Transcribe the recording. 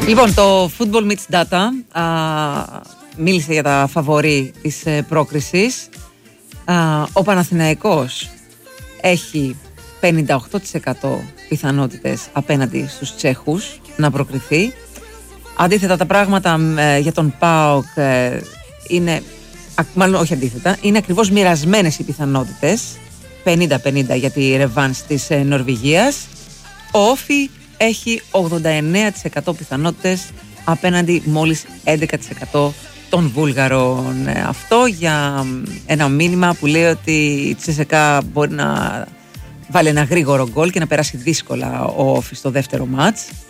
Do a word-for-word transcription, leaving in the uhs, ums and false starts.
Λοιπόν, το Football Meets Data α, μίλησε για τα φαβορί της ε, πρόκρισης. Α, ο Παναθηναϊκός έχει πενήντα οκτώ τοις εκατό πιθανότητες απέναντι στους Τσέχους να προκριθεί. Αντίθετα τα πράγματα ε, για τον ΠΑΟΚ ε, είναι, μάλλον όχι αντίθετα, είναι ακριβώς μοιρασμένες οι πιθανότητες, πενήντα πενήντα για τη ρεβάνς της ε, Νορβηγίας. Ο Όφι έχει ογδόντα εννέα τοις εκατό πιθανότητες απέναντι μόλις έντεκα τοις εκατό των Βούλγαρων. Ε, αυτό για ένα μήνυμα που λέει ότι η Τσέσεκα μπορεί να βάλει ένα γρήγορο γκολ και να περάσει δύσκολα ο Όφι στο δεύτερο μάτς.